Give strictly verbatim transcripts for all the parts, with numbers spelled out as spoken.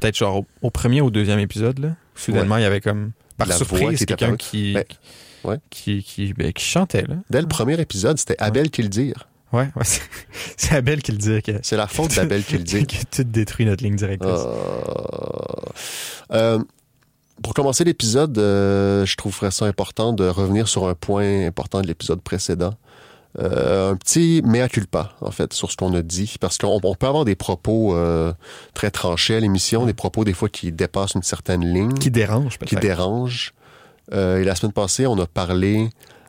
peut-être genre au, au premier ou au deuxième épisode, là. Soudainement, ouais. il y avait comme, par la surprise, qui quelqu'un qui, ben, ouais. qui, qui, ben, qui chantait, là. Dès le premier épisode, c'était Abel ouais. qui le dit. Ouais, ouais c'est, c'est Abel qui le dit. Que, c'est la faute d'Abel qui le dit. Qui tout détruit notre ligne directrice. Euh... Euh, pour commencer l'épisode, euh, je trouverais ça important de revenir sur un point important de l'épisode précédent. Euh, un petit mea culpa, en fait, sur ce qu'on a dit, parce qu'on on peut avoir des propos euh, très tranchés à l'émission, des propos des fois qui dépassent une certaine ligne. Qui dérangent, peut-être. Qui dérangent. Euh, et la semaine passée, on a parlé...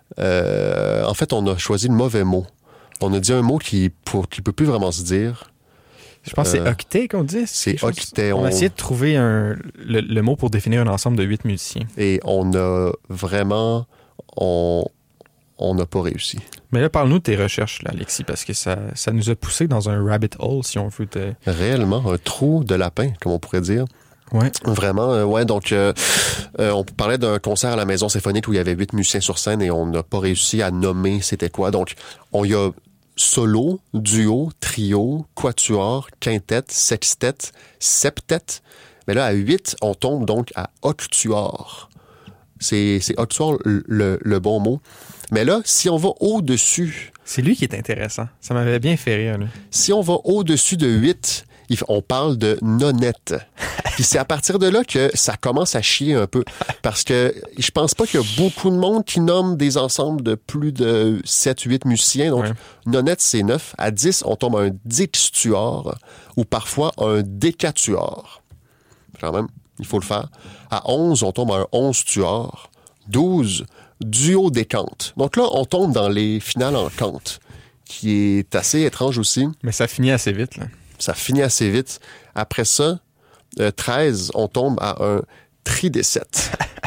Euh, en fait, on a choisi le mauvais mot. On a dit un mot qui pour, qui peut plus vraiment se dire. Je pense que c'est octet qu'on dit. C'est, c'est octet. On, on a essayé de trouver un, le, le mot pour définir un ensemble de huit musiciens. Et on a vraiment... On on n'a pas réussi. Mais là, parle-nous de tes recherches, là, Alexis, parce que ça, ça nous a poussé dans un rabbit hole, si on veut te... Réellement, un trou de lapin, comme on pourrait dire. Ouais. Vraiment, euh, ouais. Donc, euh, euh, on parlait d'un concert à la Maison Symphonique où il y avait huit musiciens sur scène et on n'a pas réussi à nommer c'était quoi. Donc, on y a solo, duo, trio, quatuor, quintette, sextette, septette. Mais là, à huit, on tombe donc à octuor. C'est, c'est octuor le, le, le bon mot. Mais là, si on va au-dessus... C'est lui qui est intéressant. Ça m'avait bien fait rire, lui. Si on va au-dessus de huit... on parle de nonnette. Puis c'est à partir de là que ça commence à chier un peu. Parce que je pense pas qu'il y a beaucoup de monde qui nomme des ensembles de plus de sept huit musiciens. Donc, ouais. nonnette, c'est neuf. À dix, on tombe à un dixtuor ou parfois un décatuor. Quand même, il faut le faire. À onze, on tombe à un onze-tuor. douze, duodécante. Donc là, on tombe dans les finales en quinte, qui est assez étrange aussi. Mais ça finit assez vite, là. Ça finit assez vite. Après ça, euh, treize, on tombe à un tridécette.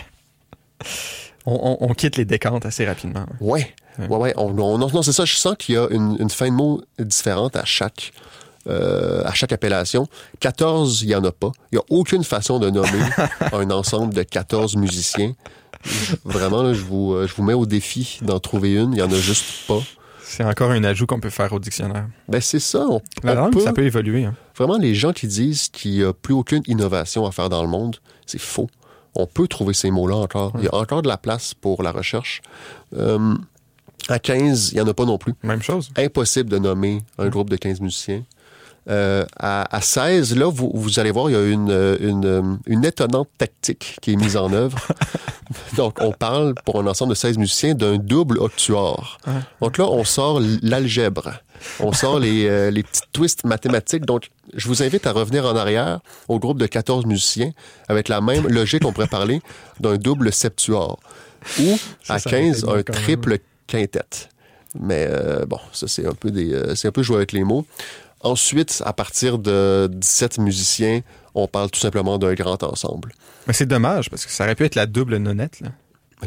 on, on, on quitte les décantes assez rapidement. Ouais, ouais, ouais. ouais on, on, non, c'est ça. Je sens qu'il y a une, une fin de mot différente à chaque, euh, à chaque appellation. quatorze, il n'y en a pas. Il n'y a aucune façon de nommer un ensemble de quatorze musiciens. Vraiment, là, je vous, je vous mets au défi d'en trouver une. Il n'y en a juste pas. C'est encore un ajout qu'on peut faire au dictionnaire. Ben c'est ça. On, La on langue, peut, ça peut évoluer. Hein. Vraiment, les gens qui disent qu'il n'y a plus aucune innovation à faire dans le monde, c'est faux. On peut trouver ces mots-là encore. Ouais. Il y a encore de la place pour la recherche. Euh, à quinze, il n'y en a pas non plus. Même chose. Impossible de nommer un ouais. groupe de quinze musiciens. Euh, à, à seize, là, vous, vous allez voir, il y a une, une, une étonnante tactique qui est mise en œuvre. Donc, on parle, pour un ensemble de seize musiciens, d'un double octuor. Ouais. Donc là, on sort l'algèbre. On sort les, euh, les petits twists mathématiques. Donc, je vous invite à revenir en arrière au groupe de quatorze musiciens avec la même logique qu'on pourrait parler d'un double septuor. Ou, ça, à quinze, un triple quintette. Mais euh, bon, ça, c'est un peu des, euh, c'est un peu jouer avec les mots. Ensuite, à partir de dix-sept musiciens, on parle tout simplement d'un grand ensemble. Mais c'est dommage, parce que ça aurait pu être la double nonnette, là.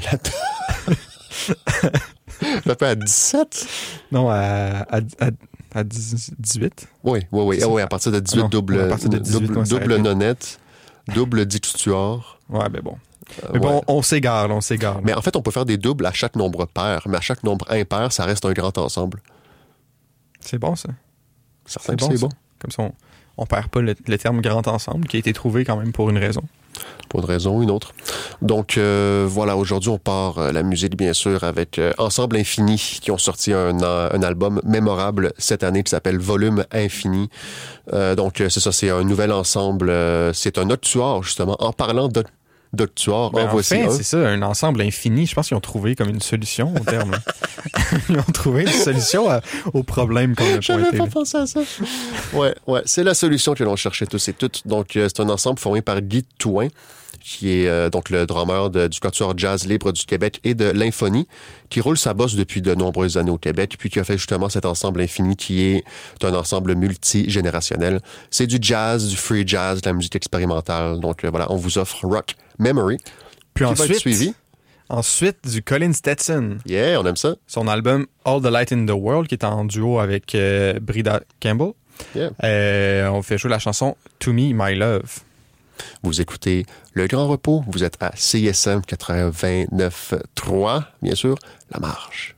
La... Ça peut à dix-sept? Non, à, à, à, à dix-huit. Oui, oui, oui. Ah, oui, à partir de dix-huit, ah non, double, à partir de dix-huit, double, double nonnette, double dixtuor. Ouais, ben bon. Mais euh, bon, ouais. on s'égare, là, on s'égare. Là. Mais en fait, on peut faire des doubles à chaque nombre pair, mais à chaque nombre impair, ça reste un grand ensemble. C'est bon, ça. Certain que c'est bon. Comme ça, on, on perd pas le, le terme grand ensemble qui a été trouvé quand même pour une raison. Pour une raison ou une autre. Donc, euh, voilà, aujourd'hui, on part euh, la musique, bien sûr, avec euh, Ensemble Infini, qui ont sorti un, un album mémorable cette année qui s'appelle Volume Infini. Euh, donc, c'est ça, c'est un nouvel ensemble. Euh, c'est un octuor, justement. En parlant de d'octuor, ben, en voici fait, un. C'est ça, un ensemble infini. Je pense qu'ils ont trouvé comme une solution au terme. Ils ont trouvé une solution à, au problème qu'on a pointé. J'avais pas pensé à ça. Ouais, ouais, c'est la solution que l'on cherchait tous et toutes. Donc, euh, c'est un ensemble formé par Guy Touin, qui est euh, donc le drummer de, du Quatuor Jazz Libre du Québec et de l'Infonie, qui roule sa bosse depuis de nombreuses années au Québec, puis qui a fait justement cet ensemble infini qui est un ensemble multigénérationnel. C'est du jazz, du free jazz, de la musique expérimentale. Donc, euh, voilà, on vous offre Rock Memory. Puis qui ensuite, va être suivi. Ensuite, du Colin Stetson. Yeah, on aime ça. Son album All the Light in the World, qui est en duo avec euh, Brida Campbell. Yeah. Euh, on fait jouer la chanson To Me, My Love. Vous écoutez Le Grand Repos. Vous êtes à C I S M quatre-vingt-neuf trois, bien sûr, La Marge.